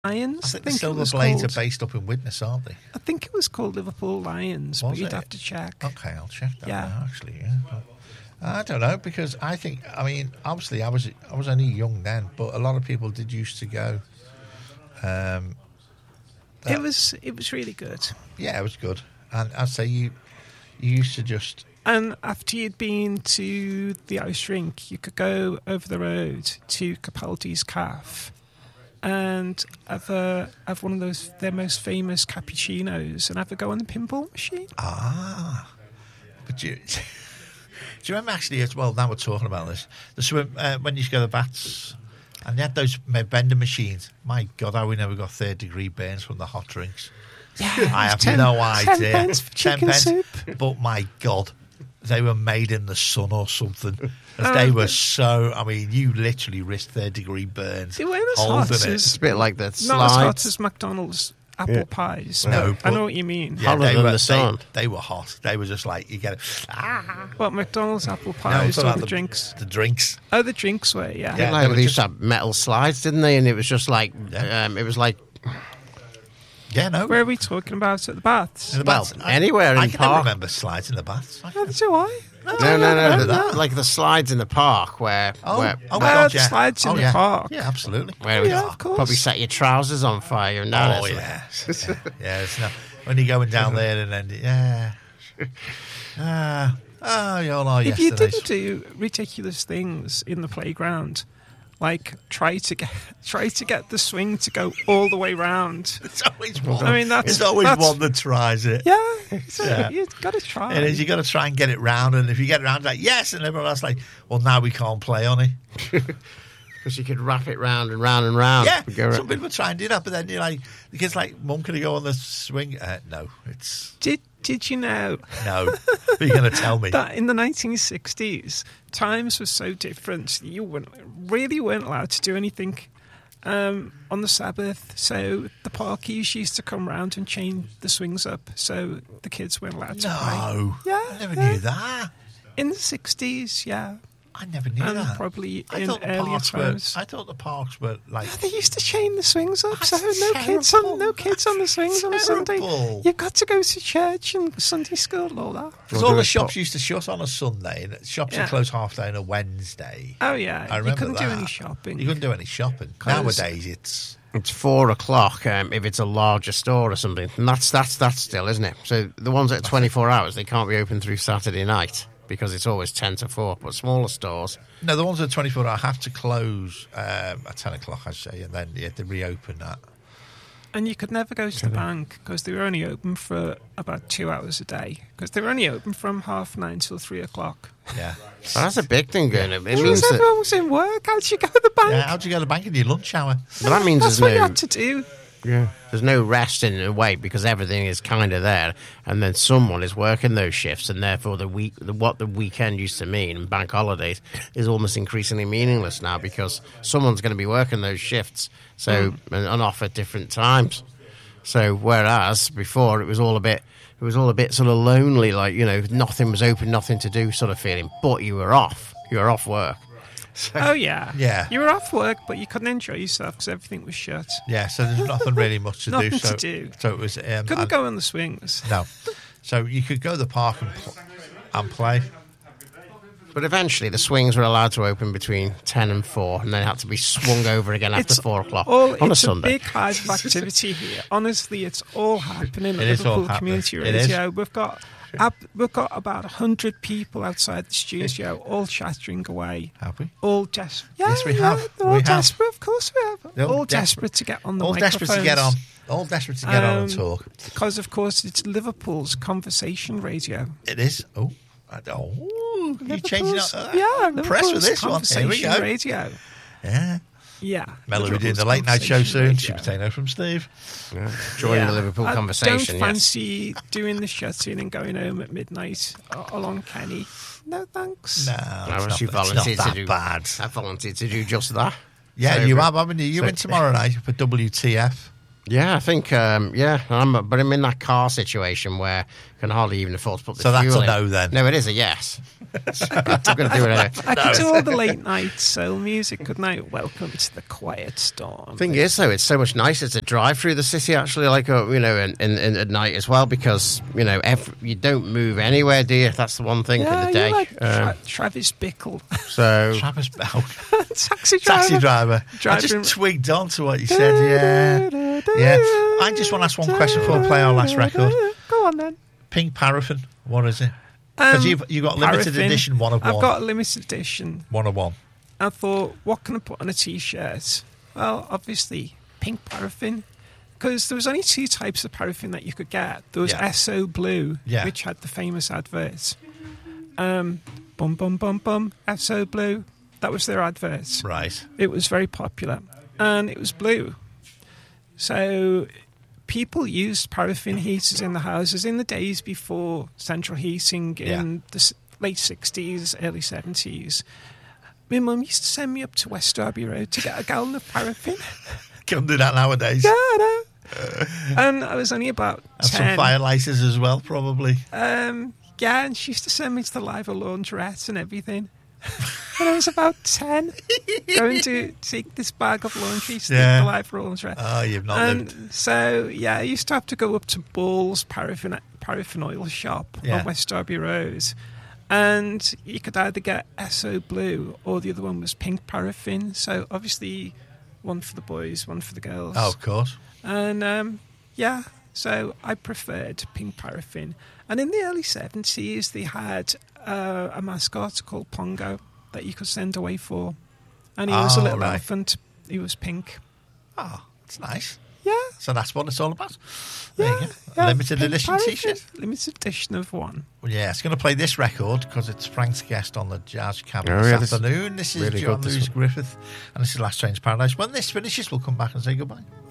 Lions. I think the Silver Blades are based up in Widnes, aren't they? I think it was called Liverpool Lions, but you'd have to check. Okay, I'll check that now, actually, yeah. But I don't know, because obviously I was only young then, but a lot of people did used to go. It was really good. Yeah, it was good. And I'd say you used to just... And after you'd been to the ice rink, you could go over the road to Capaldi's Cafe and have one of their most famous cappuccinos and have a go on the pinball machine. Ah. But do you remember actually, as well, now we're talking about this, the swim, when you used to go to the bats and you had those vending machines, my God, how we never got third-degree burns from the hot drinks. Yeah, I have no idea. 10 pence for chicken soup. But my God, they were made in the sun or something. They were so... you literally risked third-degree burns. They weren't as hot as... It's a bit like that slides. Not as hot as McDonald's apple pies. No, I know what you mean. Yeah, hotter than the sun. They were hot. They were just like, you get it. What, McDonald's apple pies or the drinks? The drinks. Oh, the drinks were, yeah. They used to have metal slides, didn't they? And it was just like... it was like... Yeah, no. Where are we talking about? At the baths? In the baths. Anywhere in I the can park. never remember slides in the baths. Do I? No. Like the slides in the park where... the slides in the park. Yeah, absolutely. Where of course. Probably set your trousers on fire. Yeah. Yeah, it's not... When you're going down there and then... Yeah. You all are If you yesterdays. didn't do ridiculous things in the playground... Like try to get the swing to go all the way round. It's always one. That's One that tries it. Yeah, you've got to try. It is. You got to try and get it round, and if you get it round, it's like yes, and everyone else like, well, now we can't play on it because you could wrap it round and round and round. Yeah, some people try and do that, but then you're like, the kids like, Mum, can you go on the swing? No, it's. Did you know? No. What are you going to tell me? That in the 1960s, times were so different. You weren't allowed to do anything on the Sabbath. So the parkies used to come round and chain the swings up. So the kids weren't allowed to play. No. Yeah. I never knew that. In the 60s, yeah. I never knew that. Probably in earlier times. I thought the parks were like... They used to chain the swings up, so no kids on the swings on a Sunday. You've got to go to church and Sunday school and all that. Because all the shops used to shut on a Sunday, and shops would close half day on a Wednesday. Oh, yeah. I remember you couldn't do any shopping. You couldn't do any shopping. Nowadays, it's... It's 4 o'clock if it's a larger store or something. And that's still, isn't it? So the ones that are 24 hours, they can't be open through Saturday night. Because it's always 10 to 4, but smaller stores... No, the ones that are 24 hours have to close at 10 o'clock, I'd say, and then you have to reopen that. And you could never go to the bank because they were only open for about 2 hours a day. Because they were only open from 9:30 till 3 o'clock. Yeah. Well, that's a big thing going on. It means everyone was in work. How'd you go to the bank? Yeah, how'd you go to the bank in your lunch hour? But that means that's what you had to do. Yeah. There's no rest in a way because everything is kind of there, and then someone is working those shifts, and therefore what the weekend used to mean and bank holidays is almost increasingly meaningless now because someone's going to be working those shifts, and off at different times. So whereas before it was all a bit sort of lonely, like nothing was open, nothing to do, sort of feeling. But you were off work. So, oh, yeah. Yeah. You were off work, but you couldn't enjoy yourself because everything was shut. Yeah, so there's nothing really much to do. Nothing to do. So it was... couldn't go on the swings. No. So you could go to the park and play. But eventually the swings were allowed to open between 10 and 4, and then had to be swung over again after 4 o'clock on a Sunday. It's a big hive of activity here. Honestly, it's all happening at Liverpool Community Radio. We've got about 100 people outside the studio, all chattering away. Have we? All desperate. Yes, we have. They're all desperate, of course we have. All desperate to get on the microphones. All desperate to get on. All desperate to get on and talk. Because, of course, it's Liverpool's conversation radio. It is. You're changing up. I'm impressed with this one. Here we go. Radio. Yeah. Yeah. Mel will be doing the late night show soon. Chip potato from Steve. Yeah. Joining the Liverpool conversation. I don't fancy doing the shut-in and going home at midnight along Kenny. No, thanks. No, it's not that bad. I volunteered to do just that. Yeah, you have, haven't you? You're in tomorrow night for WTF. Yeah, I think, but I'm in that car situation where I can hardly even afford to put the So that's fuel a in. no then? No, it is a yes. I'm going to do it anyway. I could do all the late night soul music, couldn't I? Welcome to the quiet storm. Thing is, though, it's so much nicer to drive through the city, actually, like, in at night as well, because, you don't move anywhere, do you? That's the one thing for the day. You're like Travis Bickle. So, Travis Bell. Taxi driver. Taxi driver. I Driving- just twigged on to what you said. Yeah. I just want to ask one question before we play our last record. Go on then. Pink Paraffin. What is it? Because you've got limited Paraffin. edition 1 of 1. I've got a limited edition. 1 of 1. I thought, what can I put on a T-shirt? Well, obviously, pink paraffin. Because there was only 2 types of paraffin that you could get. There was SO Blue, which had the famous adverts. Bum, bum, bum, bum, SO Blue. That was their adverts. Right. It was very popular. And it was blue. So people used paraffin heaters in the houses in the days before central heating in the late 60s, early 70s. My mum used to send me up to West Derby Road to get a gallon of paraffin. Can't do that nowadays. Yeah, I know. And I was only about 10. And some fire lighters as well, probably. Yeah, and she used to send me to the Liver laundrette and everything. When I was about 10, going to take this bag of laundry to the Liver laundrette. Oh, you've not lived. So, I used to have to go up to Bull's paraffin oil shop on West Derby Road. And you could either get SO Blue or the other one was pink paraffin. So, obviously, one for the boys, one for the girls. Oh, of course. And, so I preferred pink paraffin. And in the early 70s, they had a mascot called Pongo that you could send away for. And he was a little elephant. He was pink. Oh, that's nice. Yeah. So that's what it's all about. There you go. Limited edition T-shirt. Limited edition of 1. Well, yeah, it's going to play this record because it's Frank's guest on the Jazz Cabinet this afternoon. This is really John good, Lewis Griffith, and this is Last Train to Paradise. When this finishes, we'll come back and say goodbye.